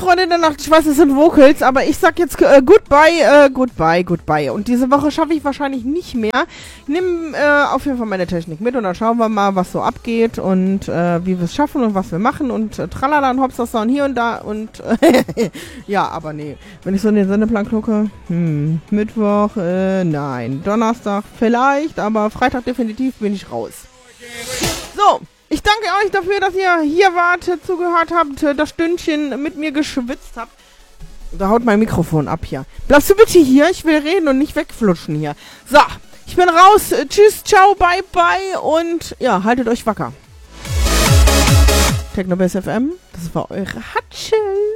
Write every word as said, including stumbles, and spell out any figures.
Freunde der Nacht, ich weiß, es sind Vocals, aber ich sag jetzt äh, goodbye, äh, goodbye, goodbye. Und diese Woche schaffe ich wahrscheinlich nicht mehr. Ich nehme äh, auf jeden Fall meine Technik mit und dann schauen wir mal, was so abgeht und äh, wie wir es schaffen und was wir machen und äh, tralala und hopsasa und hier und da und äh, ja, aber nee. Wenn ich so in den Sendeplan gucke, hm, Mittwoch, äh, nein. Donnerstag vielleicht, aber Freitag definitiv bin ich raus. So. Ich danke euch dafür, dass ihr hier wart, zugehört habt, das Stündchen mit mir geschwitzt habt. Da haut mein Mikrofon ab hier. Bleibst du bitte hier? Ich will reden und nicht wegflutschen hier. So, ich bin raus. Tschüss, ciao, bye, bye und ja, haltet euch wacker. Technobase F M, das war eure Hatsche.